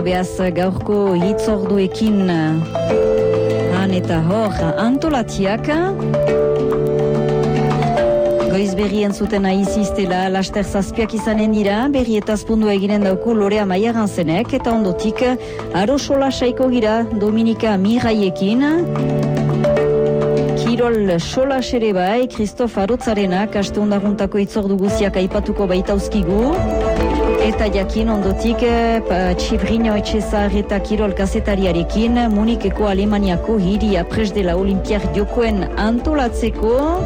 beaz gaurko hitzorduekin han eta hor antolatiak. Goiz berrien zuten aiziztela laster zazpiak izanen dira, berrietaz pundua eginen dauku Lorea Maiaganzenek, eta ondotik Arosola saiko gira Dominika Miraiekin. Kirol solas ere bai, Kristof Arotzarenak aste ondaguntako hitzordu guziak aipatuko baitauzkigu. Eta jakin ondotik Txibrino Etxezar eta Kirol kazetariarekin Munikeko Alemaniako hiria prest dela Olimpiak jokoen antolatzeko